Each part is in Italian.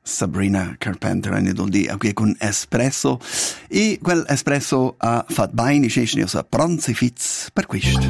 Sabrina Carpenter e doldi qui con espresso e quel espresso ha fatto bene e scesce a pronzi fits per questo.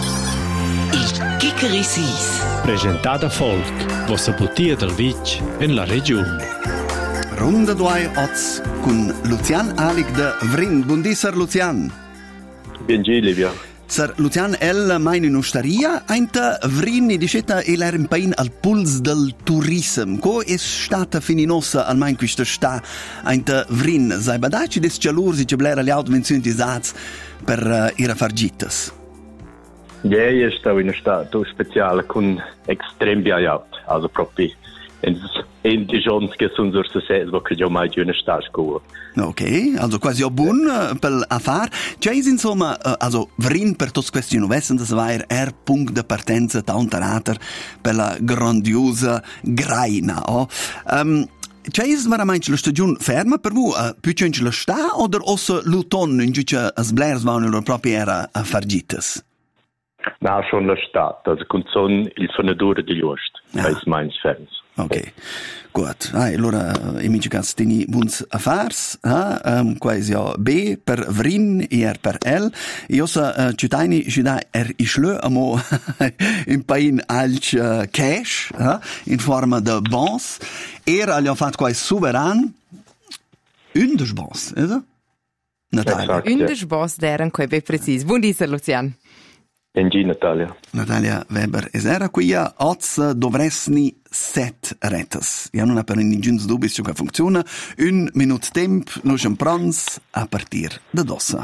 Il Chickeri Sis. Presentata Folk, vostra bottiglia del Vic in la regione. Ronda 2 Oz con Lucian Alig de Vrin. Buondì, Lucian. Benji, Livia. Sir Lucian, el mai in osteria, ainta Vrin diceta el un pain al puls del turism. Co è stata fininosa al mai questa sta ainta Vrin. Sai badaci des cialursi che blera gli automenzionizzats per ira fargitas. Ieri è stato in stato speciale con extrem biaiat, also proprio in die Gens che sono sorse ses, wo che già mai di una starscuola. Ok, also quasi auch buon per affar. C'è insomma, also Vrin per tutte queste nuovessen, das war Punkt de partenza taunterater per la grandiosa Graina, oh. C'è veramente la stagione ferma per voi? Più c'è la sta o ossa l'autunno in cui as blers vanno proprio era a fargitas? No, schon la Stadt, also con son il fonadore di Just, bei meins Fans. Ok, gut. Allora, amici castini, buons affars, quasi B per Vrin e per L. Io sa cittadini ci islö amo in pain alch cash, in forma de bons. Abbiamo fatto quasi soveran, undes bons, is Natalia. Undes bons, deren quei be precis. Buondì, Lucian. Benji, Natalia. Natalia Weber, era qui oz dovresni 7 retas. Io non ho per ningún dubbio su che funziona. 1 minuto tempo, noi siamo pronti a partire da dossa.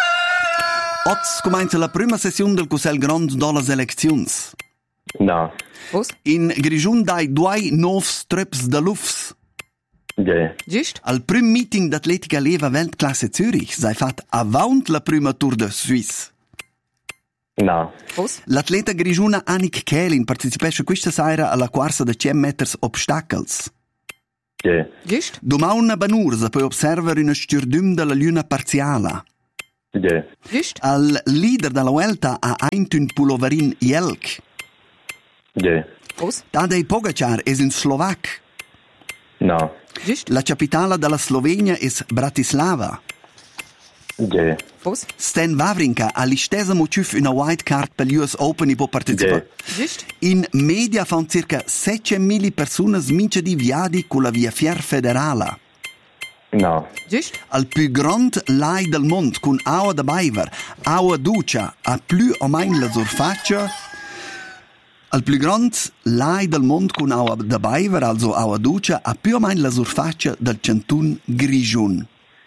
Oz comincia la prima sessione del Cusel Grand dolle elezioni. No. Was? In Grigiun dai 2 novs trups de Lufs. Yeah. Giust? Al prim meeting d'Atletica Leva Weltklasse Zürich sei fatto avant la prima Tour de Suisse. No. Was? L'atleta grigiuna Annick Kählin partecipasse questa sera alla corsa de 100 meters obstacles. Yeah. Giust? Domauna Banursa può osservare una sturdum della luna parziale. Yeah. Giust? Al leader della Vuelta a Eintun Pulovarin Jelk. Yeah. Was? Tadej Pogacar è in Slovac. No. Giust? La capitale della Slovenia è Bratislava. Yeah. Was? Stan Wawrinka ha l'istesa motiv una white card per l'US Open e può partecipare. Giust? In media fanno circa 600.000 persone smincia di viadi con la via Fier Federale. No. Giust? Al più grande lai del mondo con Aua de Baiver, Aua Ducia, a più o meno la surfaccia. Al più grande lai del mondo con Aua de Baiver, also Aua Ducia, a più o meno la surfaccia del cantun Grigiun.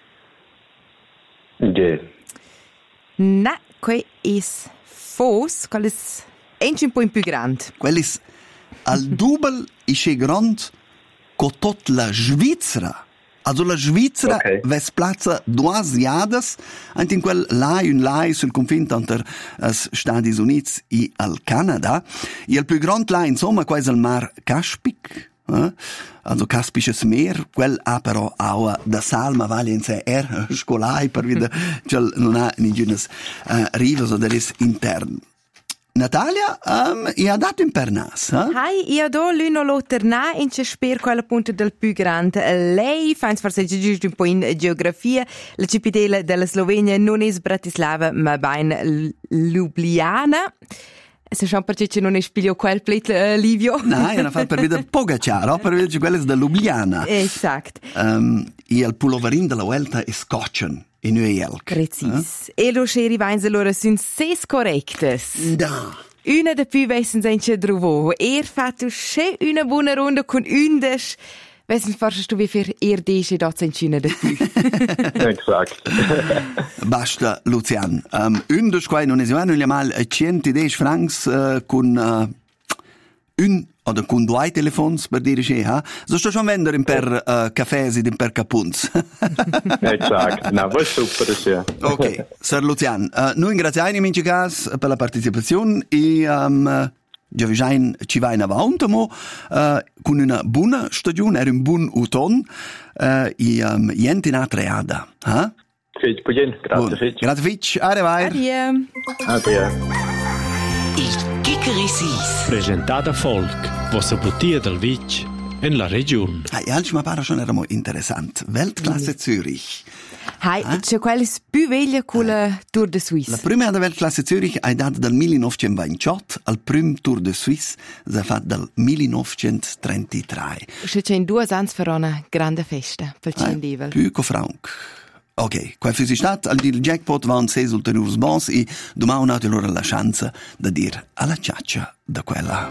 Yeah. Na, quei is fos, qual is un po' più grande. Quel is al double isce grande co tot la Svizzera. Also la Svizzera Okay. ves plazza 2 jadas ant in quel lai sul confine tra os Stati Uniti e al Canada. E il più grande lai insomma quasi al mar Caspic. Also Kaspisches Meer, quel ha però aua da salma vale in sé scolai per vide non ha ningunas rivas o delis intern. Natalia, ha dato in pernas, Hai, io do l'uno loterna in c'è sper quella punta del più grande. Lei fa forse giusto un po' in geografia. La capitale della Slovenia non è Bratislava, ma ben Ljubljana. Se schon perché non è spiglio quel plet Livio. No, è una fatta per vedere Pogacar, per vedere quelle da Ljubljana. Esatto. E il puloverin della Vuelta è Scotchen, in New York. Precis. E lo scheri weins allora sind ses correctes. Da. Una de più vessen sein c'è drovo. Fatto c'è una buona ronda con undes. Wessen forse tu wie für dice dort sein China de più. Exakt. Basta, Lucian. Undes quai non esiano mal 110 francs con un oder con 2 telefons per dire che so sto schon vendere per caffès e per capunz. Exakt. Na, was super ist ja. Ok, Sir Lucian, noi ringraziamo amici gas per la partecipazione e ci va in avanti con una buona stagione e un buon autunno e niente in altre ada. Fitch, Pugin. Grazie, Fitch. Grazie, Fitch. Arrivederci. Addio. Addio. Il Chickeri Sis. Presentata Folk, vostra bottiglia del Vic in la regione. Ma pare schon era interessant. Weltklasse Zürich. C'è quella più veglia con la Tour de La Suisse. prima della Weltklasse Zürich è data dal 1928, al primo Tour de Suisse si è fatto dal 1933. C'è in 2 anni farà una grande festa per il livello. Più che franc. Ok, qua fu stato, al dire il jackpot va un 6 ulteriori bons e domani ho allora la chance di dire alla ciaccia da quella.